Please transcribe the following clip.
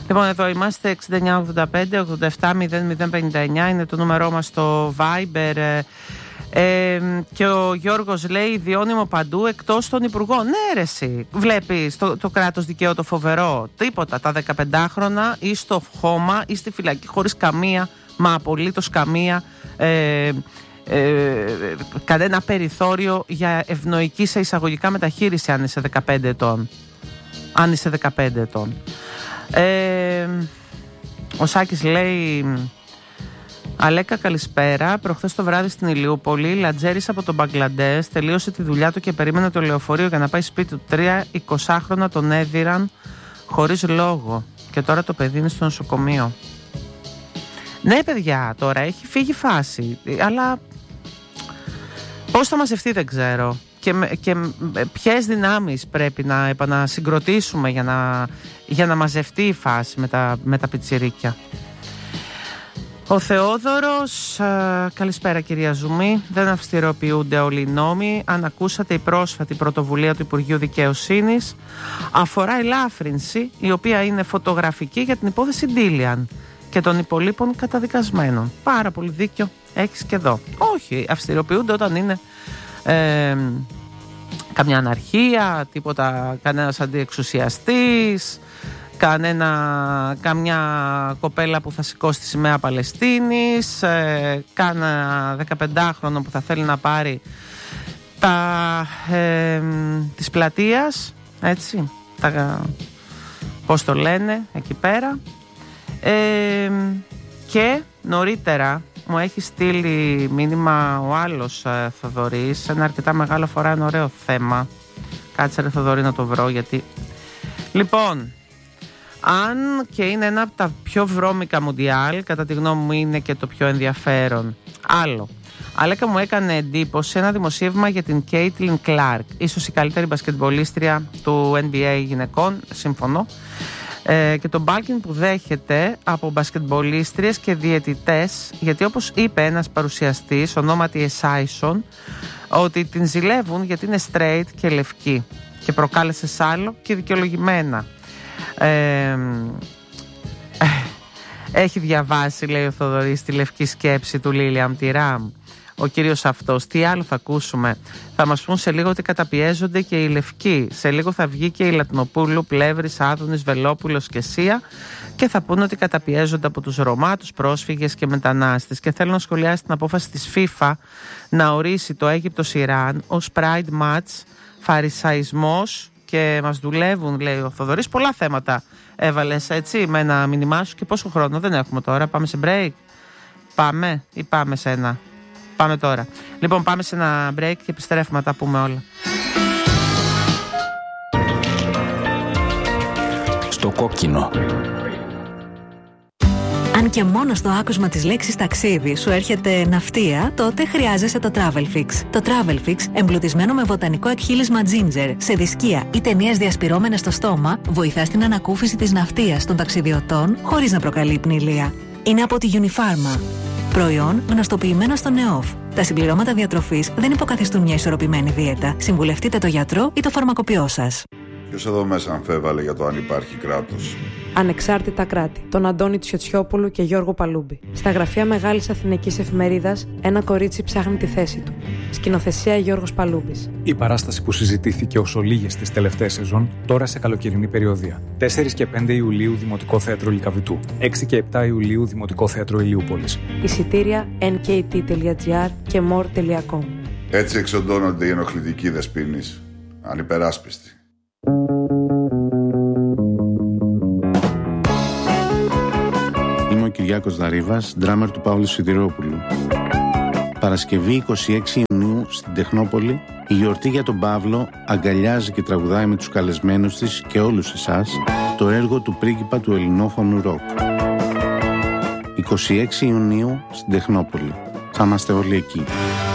Λοιπόν, εδώ είμαστε 6985-87-0059 είναι το νούμερό μας στο Viber. Και ο Γιώργος λέει διώνυμο παντού εκτός των υπουργών. Ναι ρε εσύ, βλέπεις το κράτος δικαίου το φοβερό. Τίποτα, τα 15χρονα ή στο χώμα ή στη φυλακή χωρίς καμία, μα απολύτως καμία κανένα περιθώριο για ευνοϊκή σε εισαγωγικά μεταχείριση αν είσαι 15 ετών. Αν είσαι 15 ετών. Ο Σάκης λέει Αλέκα καλησπέρα, προχθές το βράδυ στην Ηλιούπολη λατζέρης από τον Μπαγκλαντές τελείωσε τη δουλειά του και περίμενε το λεωφορείο για να πάει σπίτι του. 20χρονα τον έδιραν χωρίς λόγο και τώρα το παιδί είναι στο νοσοκομείο. Ναι παιδιά, τώρα έχει φύγει φάση, αλλά πώς θα μαζευτεί δεν ξέρω και ποιες δυνάμεις πρέπει να επανασυγκροτήσουμε για να μαζευτεί η φάση με τα πιτσιρίκια. Ο Θεόδωρος, καλησπέρα κυρία Ζουμή. Δεν αυστηροποιούνται όλοι οι νόμοι. Αν ακούσατε, η πρόσφατη πρωτοβουλία του Υπουργείου Δικαιοσύνης αφορά ελάφρυνση, η οποία είναι φωτογραφική για την υπόθεση Ντίλιαν και των υπολείπων καταδικασμένων. Πάρα πολύ δίκιο έχεις και εδώ. Όχι, αυστηροποιούνται όταν είναι καμιά αναρχία, τίποτα, κανένας αντιεξουσιαστής, καμιά κοπέλα που θα σηκώσει τη σημαία Παλαιστίνης, κάνα 15χρονο που θα θέλει να πάρει της πλατείας, έτσι, πώς το λένε εκεί πέρα. Και νωρίτερα μου έχει στείλει μήνυμα ο άλλος Θοδωρής, ένα αρκετά μεγάλο, φορά ένα ωραίο θέμα. Κάτσε ρε Θοδωρή να το βρω, γιατί λοιπόν, αν και είναι ένα από τα πιο βρώμικα μουντιάλ, κατά τη γνώμη μου είναι και το πιο ενδιαφέρον. Άλλο, Αλέκα, μου έκανε εντύπωση ένα δημοσίευμα για την Κέιτλιν Κλάρκ, ίσως η καλύτερη μπασκετμπολίστρια του NBA γυναικών, συμφωνώ, και τον μπάλκιν που δέχεται από μπασκετμπολίστριες και διαιτητές, γιατί όπως είπε ένας παρουσιαστής, ονόματι Εσάισον, ότι την ζηλεύουν γιατί είναι straight και λευκή και προκάλεσε σάλο και δικαιολογημένα. Έχει διαβάσει, λέει ο Θοδωρής, τη λευκή σκέψη του Λίλιαμ Τιράμ ο κύριος αυτός. Τι άλλο θα ακούσουμε? Θα μας πούν σε λίγο ότι καταπιέζονται και οι λευκοί. Σε λίγο θα βγει και η Λατνοπούλου, Πλεύρης, Άδωνης, Βελόπουλος και Σία και θα πούνε ότι καταπιέζονται από τους Ρωμά, τους πρόσφυγες και μετανάστες. Και θέλω να σχολιάσει την απόφαση της FIFA να ορίσει το Αίγυπτος-Ιράν ως Pride Match, φαρισαϊσμός, και μας δουλεύουν, λέει ο Θοδωρής. Πολλά θέματα έβαλες έτσι με ένα μήνυμά σου. Και πόσο χρόνο δεν έχουμε τώρα? Πάμε σε break? Πάμε ή πάμε σε ένα? Πάμε τώρα. Λοιπόν, πάμε σε ένα break και επιστρέφουμε να τα πούμε όλα. Στο κόκκινο. Αν και μόνο στο άκουσμα της λέξης ταξίδι σου έρχεται ναυτία, τότε χρειάζεσαι το Travelfix. Το Travelfix, εμπλουτισμένο με βοτανικό εκχύλισμα ginger, σε δισκία ή ταινίες διασπυρώμενες στο στόμα, βοηθά στην ανακούφιση της ναυτίας των ταξιδιωτών χωρίς να προκαλεί πνηλία. Είναι από τη Unifarma. Προϊόν γνωστοποιημένο στο ΝΕΟΦ. Τα συμπληρώματα διατροφής δεν υποκαθιστούν μια ισορροπημένη δίαιτα. Συμβουλευτείτε το γιατρό ή το φαρμακοποιό σας. Ποιος εδώ μέσα αμφέβαλε για το αν υπάρχει κράτος? Ανεξάρτητα κράτη. Τον Αντώνη Τσιοτσιόπουλου και Γιώργο Παλούμπη. Στα γραφεία Μεγάλης Αθηναϊκής Εφημερίδας, ένα κορίτσι ψάχνει τη θέση του. Σκηνοθεσία Γιώργος Παλούμπης. Η παράσταση που συζητήθηκε ως ολίγες τις τελευταίες σεζόν, τώρα σε καλοκαιρινή περιοδία. 4 και 5 Ιουλίου Δημοτικό Θέατρο Λυκαβητού. 6 και 7 Ιουλίου Δημοτικό Θέατρο Ηλιούπολης. Εισιτήρια nkt.gr και more.com. Έτσι εξοντώνονται οι ενοχλητικοί δεσποίνεις. Ανυπεράσπιστοι. Είμαι ο Κυριάκος Δαρίβας, ντράμερ του Παύλου Σιδηρόπουλου. Παρασκευή 26 Ιουνίου στην Τεχνόπολη, η γιορτή για τον Παύλο αγκαλιάζει και τραγουδάει με τους καλεσμένους της και όλους εσάς το έργο του πρίγκιπα του ελληνόφωνου ροκ. 26 Ιουνίου στην Τεχνόπολη. Θα είμαστε όλοι εκεί.